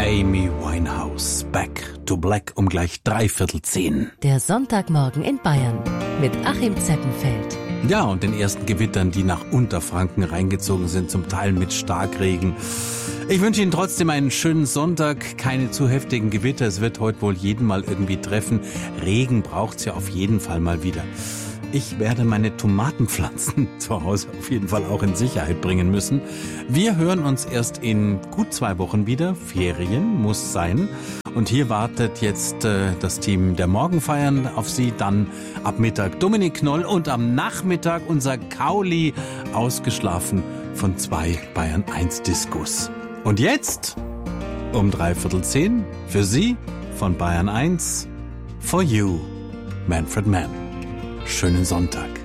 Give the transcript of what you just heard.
Amy Winehouse, Back to Black um gleich 9:45. Der Sonntagmorgen in Bayern mit Achim Zeppenfeld. Ja, und den ersten Gewittern, die nach Unterfranken reingezogen sind, zum Teil mit Starkregen. Ich wünsche Ihnen trotzdem einen schönen Sonntag, keine zu heftigen Gewitter. Es wird heute wohl jeden mal irgendwie treffen. Regen braucht's ja auf jeden Fall mal wieder. Ich werde meine Tomatenpflanzen zu Hause auf jeden Fall auch in Sicherheit bringen müssen. Wir hören uns erst in gut 2 Wochen wieder. Ferien muss sein. Und hier wartet jetzt das Team der Morgenfeiern auf Sie. Dann ab Mittag Dominik Knoll und am Nachmittag unser Kauli, ausgeschlafen von 2 Bayern 1 Diskus. Und jetzt um 9:45 für Sie von Bayern 1 For You, Manfred Mann. Schönen Sonntag.